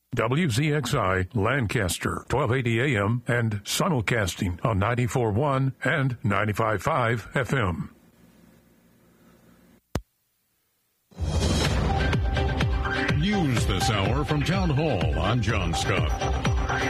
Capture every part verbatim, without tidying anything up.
W Z X I Lancaster, twelve eighty A M and simulcasting on ninety-four point one and ninety-five point five F M. News this hour from Town Hall. I'm John Scott.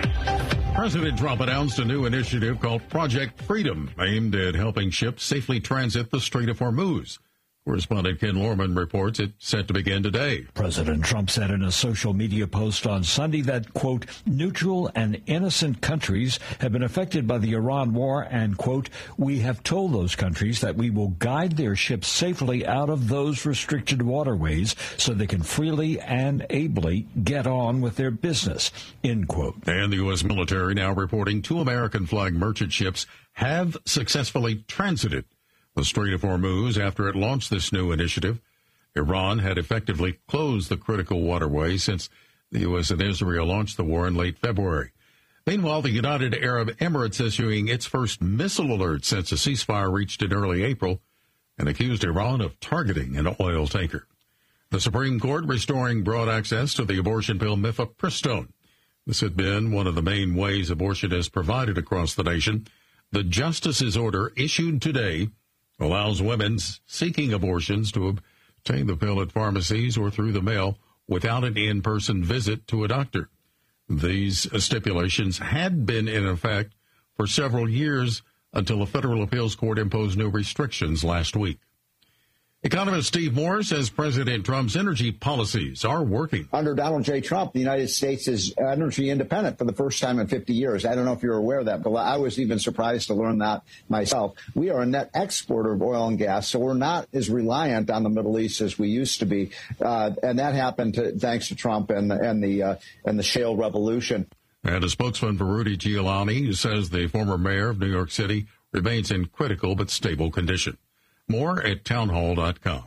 President Trump announced a new initiative called Project Freedom, aimed at helping ships safely transit the Strait of Hormuz. Correspondent Ken Lorman reports it's set to begin today. President Trump said in a social media post on Sunday that, quote, neutral and innocent countries have been affected by the Iran war and, quote, we have told those countries that we will guide their ships safely out of those restricted waterways so they can freely and ably get on with their business, end quote. And the U S military now reporting two American flag merchant ships have successfully transited the Strait of Hormuz after it launched this new initiative. Iran had effectively closed the critical waterway since the U S and Israel launched the war in late February. Meanwhile, the United Arab Emirates issuing its first missile alert since a ceasefire reached in early April and accused Iran of targeting an oil tanker. The Supreme Court restoring broad access to the abortion pill mifepristone. This had been one of the main ways abortion is provided across the nation. The justice's order issued today allows women seeking abortions to obtain the pill at pharmacies or through the mail without an in-person visit to a doctor. These stipulations had been in effect for several years until a federal appeals court imposed new restrictions last week. Economist Steve Moore says President Trump's energy policies are working. Under Donald J. Trump, the United States is energy independent for the first time in fifty years. I don't know if you're aware of that, but I was even surprised to learn that myself. We are a net exporter of oil and gas, so we're not as reliant on the Middle East as we used to be. Uh, and that happened to, thanks to Trump and the, and the, uh, and the shale revolution. And a spokesman for Rudy Giuliani says the former mayor of New York City remains in critical but stable condition. More at townhall dot com.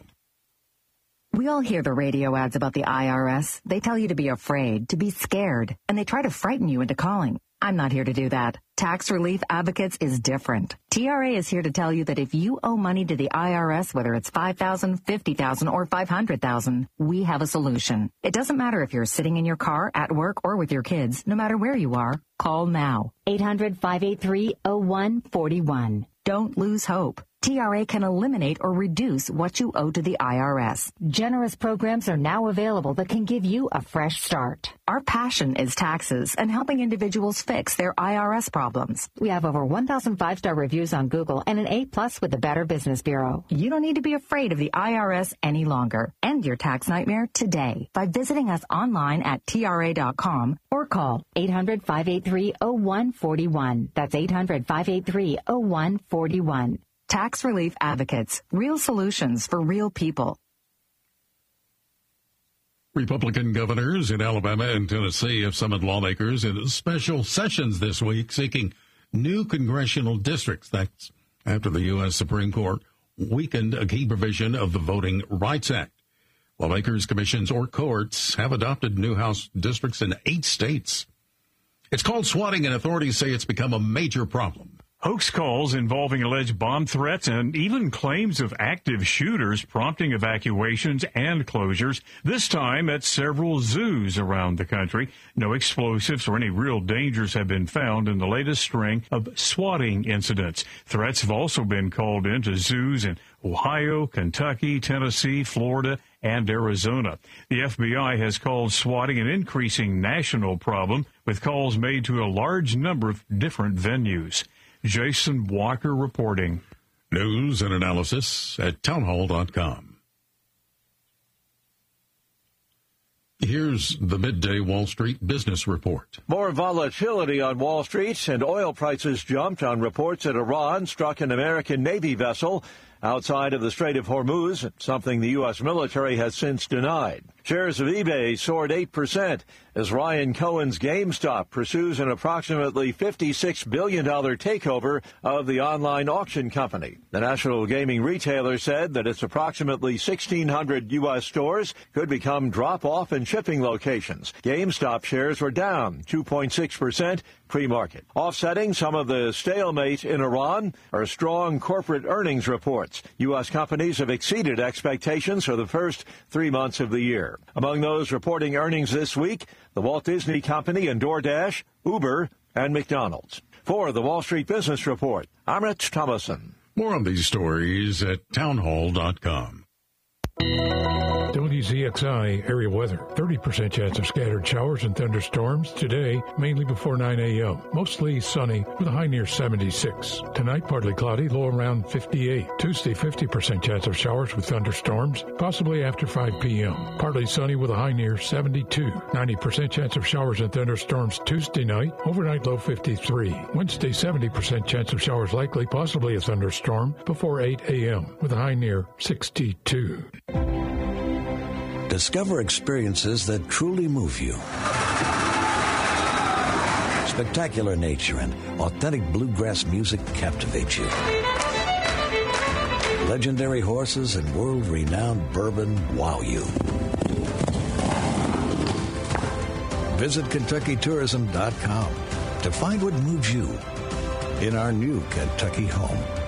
We all hear the radio ads about the I R S. They tell you to be afraid, to be scared, and they try to frighten you into calling. I'm not here to do that. Tax Relief Advocates is different. T R A is here to tell you that if you owe money to the I R S, whether it's five thousand dollars, fifty thousand dollars, or five hundred thousand dollars, we have a solution. It doesn't matter if you're sitting in your car, at work, or with your kids. No matter where you are, call now. eight hundred, five eight three, oh one four one. Don't lose hope. T R A can eliminate or reduce what you owe to the I R S. Generous programs are now available that can give you a fresh start. Our passion is taxes and helping individuals fix their I R S problems. We have over one thousand five-star reviews on Google and an A plus with the Better Business Bureau. You don't need to be afraid of the I R S any longer. End your tax nightmare today by visiting us online at T R A dot com or call eight hundred, five eight three, oh one four one. That's eight hundred, five eight three, oh one four one. Tax Relief Advocates, real solutions for real people. Republican governors in Alabama and Tennessee have summoned lawmakers in special sessions this week seeking new congressional districts. That's after the U S Supreme Court weakened a key provision of the Voting Rights Act. Lawmakers, commissions, or courts have adopted new House districts in eight states. It's called swatting, and authorities say it's become a major problem. Hoax calls involving alleged bomb threats and even claims of active shooters prompting evacuations and closures, this time at several zoos around the country. No explosives or any real dangers have been found in the latest string of swatting incidents. Threats have also been called into zoos in Ohio, Kentucky, Tennessee, Florida, and Arizona. The F B I has called swatting an increasing national problem, with calls made to a large number of different venues. Jason Walker reporting. News and analysis at townhall dot com. Here's the midday Wall Street business report. More volatility on Wall Street, and oil prices jumped on reports that Iran struck an American Navy vessel outside of the Strait of Hormuz, something the U S military has since denied. Shares of eBay soared eight percent as Ryan Cohen's GameStop pursues an approximately fifty-six billion dollars takeover of the online auction company. The national gaming retailer said that its approximately sixteen hundred U S stores could become drop-off and shipping locations. GameStop shares were down two point six percent, pre-market. Offsetting some of the stalemate in Iran are strong corporate earnings reports. U S companies have exceeded expectations for the first three months of the year. Among those reporting earnings this week, the Walt Disney Company and DoorDash, Uber, and McDonald's. For the Wall Street Business Report, I'm Rich Thomason. More on these stories at townhall dot com. W Z X I area weather. thirty percent chance of scattered showers and thunderstorms today, mainly before nine a.m. Mostly sunny with a high near seventy-six. Tonight, partly cloudy, low around fifty-eight. Tuesday, fifty percent chance of showers with thunderstorms, possibly after five p.m. Partly sunny with a high near seventy-two. ninety percent chance of showers and thunderstorms Tuesday night, overnight low fifty-three. Wednesday, seventy percent chance of showers likely, possibly a thunderstorm, before eight a.m. with a high near sixty-two. Discover experiences that truly move you. Spectacular nature and authentic bluegrass music captivate you. Legendary horses and world-renowned bourbon wow you. Visit Kentucky Tourism dot com to find what moves you in our new Kentucky home.